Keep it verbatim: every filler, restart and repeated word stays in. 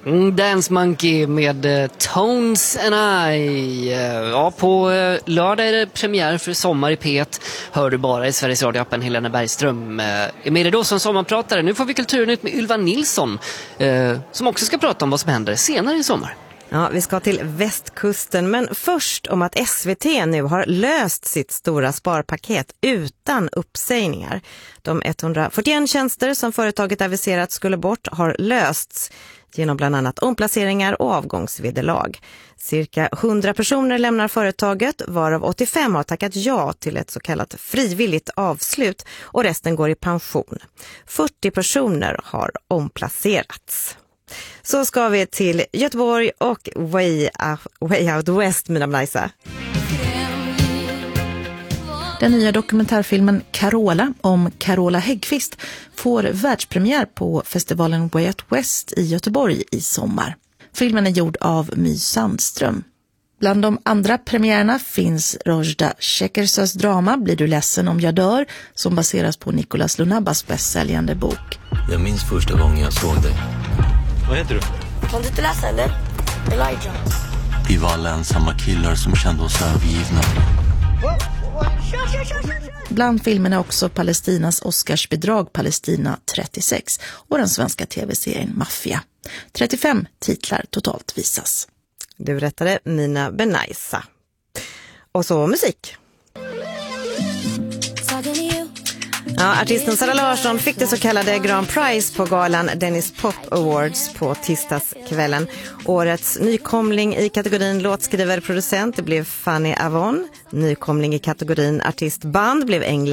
Mm, Dance Monkey med uh, Tones and I. Uh, ja, på uh, lördag är det premiär för Sommar i P ett. Hör du bara i Sveriges Radio-appen. Helena Bergström uh, är med dig då som sommarpratare. Nu får vi Kulturnytt med Ylva Nilsson uh, som också ska prata om vad som händer senare i sommar. Ja, vi ska till västkusten, men först om att S V T nu har löst sitt stora sparpaket utan uppsägningar. De etthundrafyrtioen tjänster som företaget aviserat skulle bort har lösts genom bland annat omplaceringar och avgångsvederlag. Cirka hundra personer lämnar företaget, varav åttiofem har tackat ja till ett så kallat frivilligt avslut och resten går i pension. fyrtio personer har omplacerats. Så ska vi till Göteborg och Way, way Out West, mina Mlaisa. Den nya dokumentärfilmen Carola om Carola Häggkvist får världspremiär på festivalen Way Out West i Göteborg i sommar. Filmen är gjord av My Sandström. Bland de andra premiärerna finns Rojda Shekersös drama Blir du ledsen om jag dör, som baseras på Nicolas Lunabbas bästsäljande bok. Jag minns första gången jag såg dig. Vad heter du? Kan du inte läsa eller? Elijah. Vi var alla ensamma killar som kände oss övergivna. Bland filmerna också Palestinas Oscarsbidrag Palestina trettiosex och den svenska tv-serien Mafia. trettiofem titlar totalt visas. Du rättade Mina Benaisa. Och så musik. Ja, artisten Sara Larsson fick det så kallade Grand Prize på galan Dennis Pop Awards på tisdagskvällen. Årets nykomling i kategorin låtskrivare producent blev Fanny Avon. Nykomling i kategorin artistband blev England.